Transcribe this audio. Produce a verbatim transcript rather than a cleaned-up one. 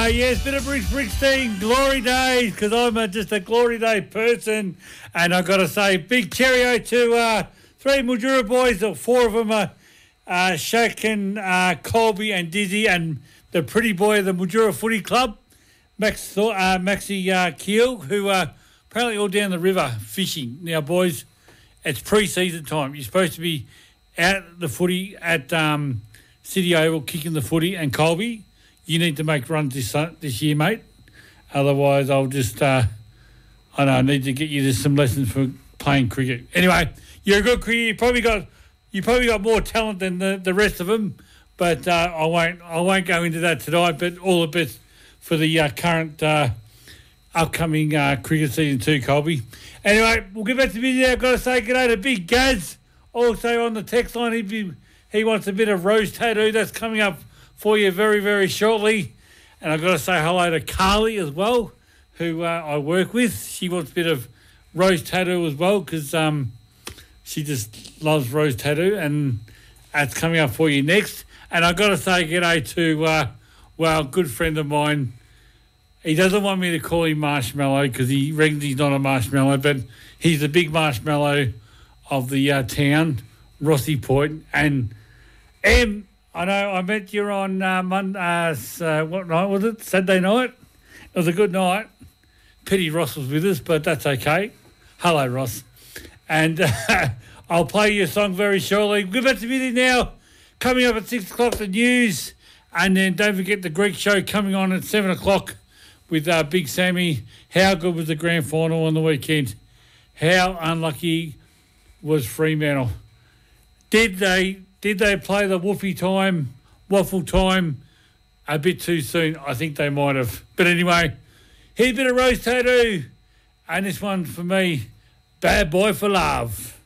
Uh, yes, bit of Bruce Springsteen, Glory Days, because I'm a, just a Glory Day person. And I've got to say, big cheerio to uh, three Mildura boys, or four of them are uh, Shaq and uh, Colby and Dizzy, and the pretty boy of the Mildura Footy Club, Max, uh, Maxi uh, Keel, who are apparently all down the river fishing. Now, boys, it's pre-season time. You're supposed to be out at the footy at um, City Oval kicking the footy, and Colby, you need to make runs this this year, mate. Otherwise, I'll just, uh, I know, I need to get you to some lessons for playing cricket. Anyway, you're a good cricketer. You probably got, you probably got more talent than the, the rest of them, but uh, I won't, I won't go into that tonight. But all the best for the uh, current, uh, upcoming uh, cricket season too, Colby. Anyway, we'll get back to video. I've got to say good day to Big Gaz. Also on the text line, he be, he wants a bit of Rose Tattoo. That's coming up for you very, very shortly. And I've got to say hello to Carly as well, who uh, I work with. She wants a bit of Rose Tattoo as well, because um, she just loves Rose Tattoo, and that's coming up for you next. And I've got to say g'day to, uh, well, a good friend of mine. He doesn't want me to call him Marshmallow because he reckons he's not a marshmallow, but he's the big marshmallow of the uh, town, Rossi Point. And Em, I know I met you on uh, Monday, uh, uh, what night was it? Saturday night? It was a good night. Pity Ross was with us, but that's okay. Hello, Ross. And uh, I'll play you a song very shortly. We're about to be there now. Coming up at six o'clock, the news. And then don't forget the Greek show coming on at seven o'clock with uh, Big Sammy. How good was the grand final on the weekend? How unlucky was Fremantle? Did they... Did they play the woofy time, waffle time a bit too soon? I think they might have. But anyway, here's a bit of Rose Tattoo. And this one for me, Bad Boy for Love.